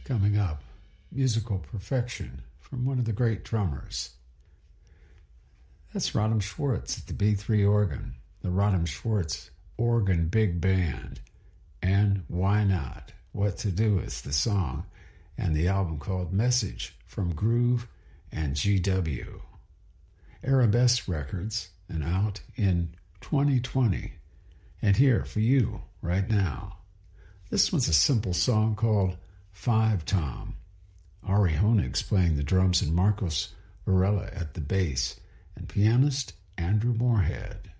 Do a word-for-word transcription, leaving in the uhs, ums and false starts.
Coming up, musical perfection from one of the great drummers. That's Rodham Schwartz at the B three organ, the Rodham Schwartz Organ Big Band. And Why Not? What to Do is the song, and the album called Message from Groove and G W. Arabesque Records, and out in twenty twenty. And here for you right now. This one's a simple song called Five Tom. Ari Honig's playing the drums and Marcos Varela at the bass, and pianist Andrew Moorhead.